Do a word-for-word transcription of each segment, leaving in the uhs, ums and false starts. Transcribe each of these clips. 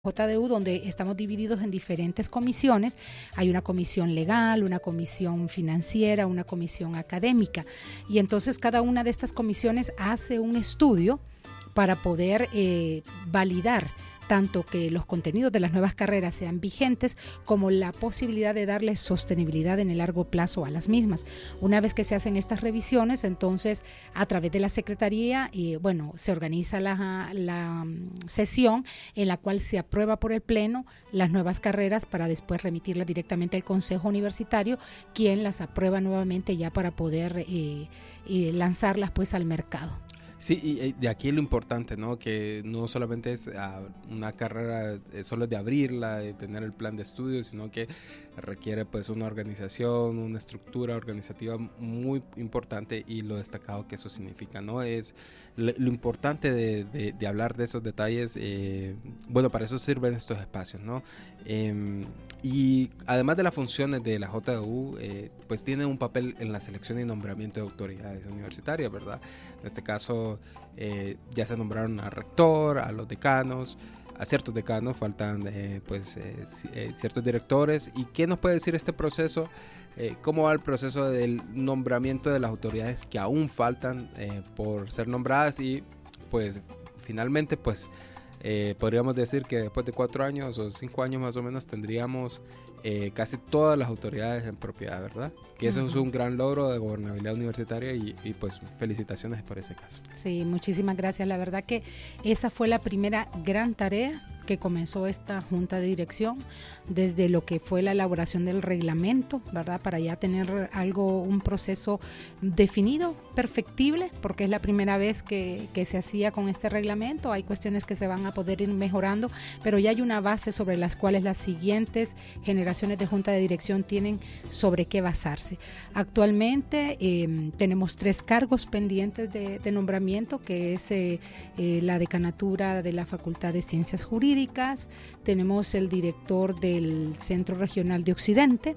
J D U, donde estamos divididos en diferentes comisiones. Hay una comisión legal, una comisión financiera, una comisión académica, y entonces cada una de estas comisiones hace un estudio para poder eh, validar tanto que los contenidos de las nuevas carreras sean vigentes como la posibilidad de darles sostenibilidad en el largo plazo a las mismas. Una vez que se hacen estas revisiones, entonces a través de la Secretaría, y bueno, se organiza la, la sesión en la cual se aprueba por el Pleno las nuevas carreras para después remitirlas directamente al Consejo Universitario, quien las aprueba nuevamente ya para poder eh, eh, lanzarlas pues al mercado. Sí, y de aquí lo importante, ¿no? Que no solamente es uh, una carrera eh, solo de abrirla, de tener el plan de estudios, sino que requiere pues una organización, una estructura organizativa muy importante, y lo destacado que eso significa, ¿no? Es lo, lo importante de, de, de hablar de esos detalles. Eh, bueno, para eso sirven estos espacios, ¿no? Eh, y además de las funciones de la J D U, eh, pues tiene un papel en la selección y nombramiento de autoridades universitarias, ¿verdad? En este caso, eh, ya se nombraron al rector, a los decanos, a ciertos decanos, faltan eh, pues eh, eh, ciertos directores. ¿Y qué nos puede decir este proceso? Eh, ¿Cómo va el proceso del nombramiento de las autoridades que aún faltan eh, por ser nombradas? Y pues finalmente pues eh, podríamos decir que después de cuatro años o cinco años más o menos tendríamos eh, casi todas las autoridades en propiedad, ¿verdad? Que eso uh-huh. es un gran logro de gobernabilidad universitaria, y, y pues felicitaciones por ese caso. Sí, muchísimas gracias. La verdad que esa fue la primera gran tarea que comenzó esta junta de dirección, desde lo que fue la elaboración del reglamento, ¿verdad? Para ya tener algo, un proceso definido, perfectible, porque es la primera vez que, que se hacía con este reglamento. Hay cuestiones que se van a poder ir mejorando, pero ya hay una base sobre las cuales las siguientes generaciones de junta de dirección tienen sobre qué basarse. Actualmente eh, tenemos tres cargos pendientes de, de nombramiento, que es eh, eh, la decanatura de la Facultad de Ciencias Jurídicas, tenemos el director del Centro Regional de Occidente,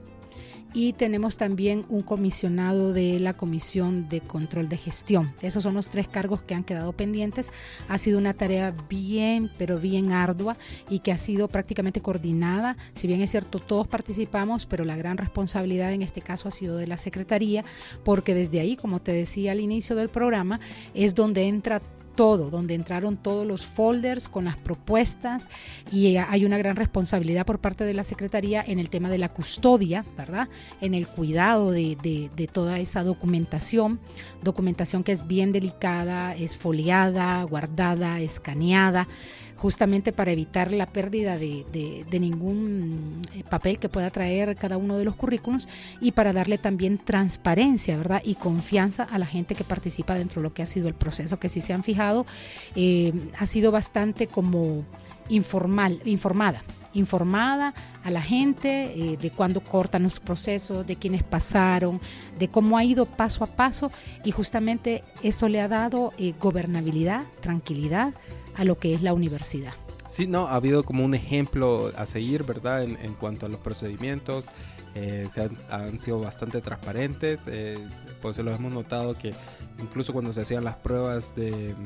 y tenemos también un comisionado de la Comisión de Control de Gestión. Esos son los tres cargos que han quedado pendientes. Ha sido una tarea bien, pero bien ardua, y que ha sido prácticamente coordinada. Si bien es cierto, todos participamos, pero la gran responsabilidad en este caso ha sido de la Secretaría, porque desde ahí, como te decía al inicio del programa, es donde entra todo, donde entraron todos los folders con las propuestas, y hay una gran responsabilidad por parte de la Secretaría en el tema de la custodia, ¿verdad? En el cuidado de, de, de toda esa documentación, documentación que es bien delicada, es foliada, guardada, escaneada, justamente para evitar la pérdida de, de, de ningún papel que pueda traer cada uno de los currículums, y para darle también transparencia, ¿verdad? Y confianza a la gente que participa dentro de lo que ha sido el proceso, que si se han fijado, eh, ha sido bastante como informal, informada. informada a la gente eh, de cuándo cortan los procesos, de quiénes pasaron, de cómo ha ido paso a paso, y justamente eso le ha dado eh, gobernabilidad, tranquilidad a lo que es la universidad. Sí, no, ha habido como un ejemplo a seguir, ¿verdad? En, en cuanto a los procedimientos, eh, se han, han sido bastante transparentes, eh, por eso lo hemos notado que incluso cuando se hacían las pruebas de...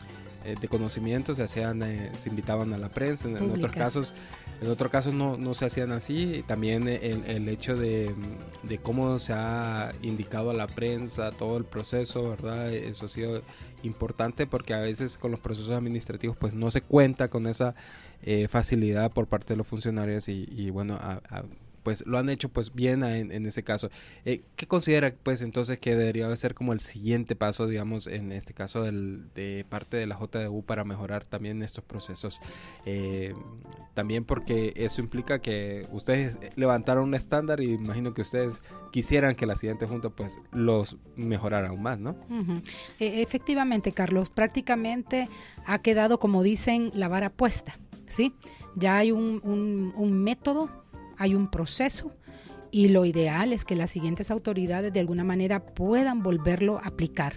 de conocimiento se hacían, eh, se invitaban a la prensa. En, en otros casos, en otros casos no, no se hacían así. También el, el hecho de, de cómo se ha indicado a la prensa todo el proceso, ¿verdad? Eso ha sido importante, porque a veces con los procesos administrativos pues no se cuenta con esa eh, facilidad por parte de los funcionarios, y, y bueno, a, a, pues lo han hecho pues bien en, en ese caso. Eh, ¿Qué considera pues entonces que debería ser como el siguiente paso, digamos, en este caso del, de parte de la J D U para mejorar también estos procesos? Eh, también porque eso implica que ustedes levantaron un estándar, y imagino que ustedes quisieran que la siguiente junta pues los mejorara aún más, ¿no? Uh-huh. Eh, efectivamente, Carlos, prácticamente ha quedado, como dicen, la vara puesta, ¿sí? Ya hay un, un, un método, hay un proceso, y lo ideal es que las siguientes autoridades de alguna manera puedan volverlo a aplicar,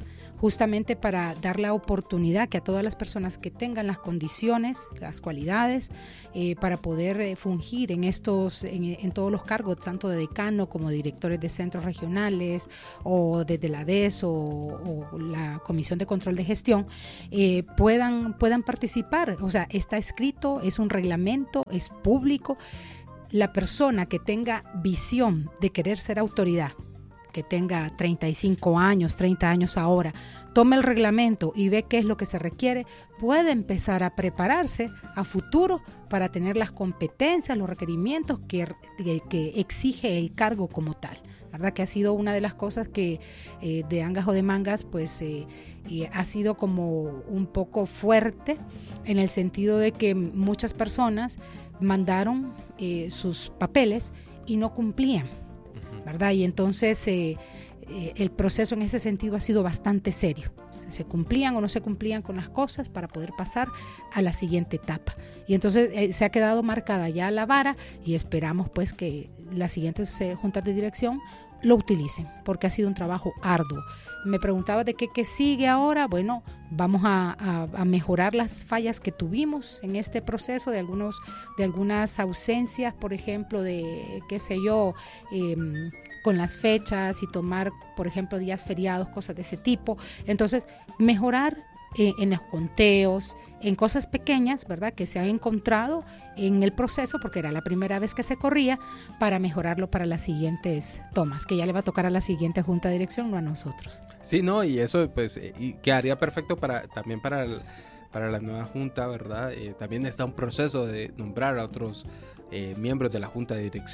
justamente para dar la oportunidad que a todas las personas que tengan las condiciones, las cualidades, eh, para poder eh, fungir en estos, en, en todos los cargos, tanto de decano como de directores de centros regionales o desde la D E S o, o la Comisión de Control de Gestión, eh, puedan, puedan participar. O sea, está escrito, es un reglamento, es público. La persona que tenga visión de querer ser autoridad, que tenga treinta y cinco años, treinta años ahora, tome el reglamento y ve qué es lo que se requiere, puede empezar a prepararse a futuro para tener las competencias, los requerimientos que, que, que exige el cargo como tal. ¿Verdad? Que ha sido una de las cosas que eh, de Angas o de Mangas pues eh, eh, ha sido como un poco fuerte, en el sentido de que muchas personas mandaron eh, sus papeles y no cumplían, ¿verdad? Y entonces eh, eh, el proceso en ese sentido ha sido bastante serio. Se cumplían o no se cumplían con las cosas para poder pasar a la siguiente etapa. Y entonces eh, se ha quedado marcada ya la vara y esperamos pues que las siguientes eh, juntas de dirección lo utilicen, porque ha sido un trabajo arduo. Me preguntaba de qué, qué sigue ahora. Bueno, vamos a, a, a mejorar las fallas que tuvimos en este proceso, de algunos, de algunas ausencias, por ejemplo, de qué sé yo, eh, con las fechas y tomar, por ejemplo, días feriados, cosas de ese tipo. Entonces, mejorar eh, en los conteos, en cosas pequeñas, ¿verdad?, que se han encontrado en el proceso, porque era la primera vez que se corría, para mejorarlo para las siguientes tomas, que ya le va a tocar a la siguiente junta de dirección, no a nosotros. Sí, no, y eso pues y quedaría perfecto para también para, el, para la nueva junta, ¿verdad? Eh, también está un proceso de nombrar a otros eh, miembros de la junta de dirección.